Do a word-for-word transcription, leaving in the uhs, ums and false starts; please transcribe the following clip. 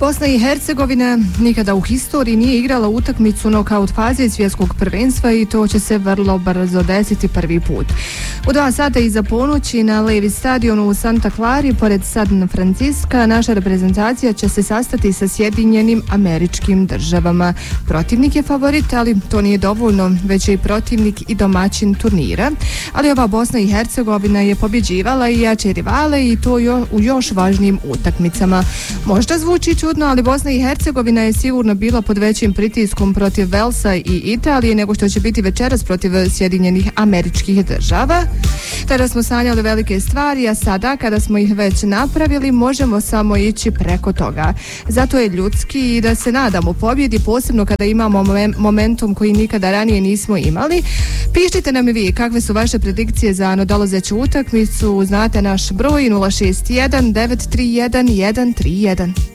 Bosna i Hercegovina nikada u historiji nije igrala utakmicu nokaut faze svjetskog prvenstva i to će se vrlo brzo desiti prvi put. U dva sata iza ponoći na Levi stadionu u Santa Clari, pored San Francisca, naša reprezentacija će se sastati sa Sjedinjenim Američkim Državama. Protivnik je favorit, ali to nije dovoljno, već je i protivnik i domaćin turnira. Ali ova Bosna i Hercegovina je pobjeđivala i jače rivale i to jo, u još važnijim utakmicama. Možda zvuči čudno, ali Bosna i Hercegovina je sigurno bila pod većim pritiskom protiv Velsa i Italije nego što će biti večeras protiv Sjedinjenih Američkih Država. Tada smo sanjali velike stvari, a sada kada smo ih već napravili možemo samo ići preko toga. Zato je ljudski i da se nadamo pobjedi, posebno kada imamo momentum koji nikada ranije nismo imali. Pišite nam i vi kakve su vaše predikcije za nadolazeću utakmicu. Znate naš broj nula šest jedan devet tri jedan jedan tri jedan.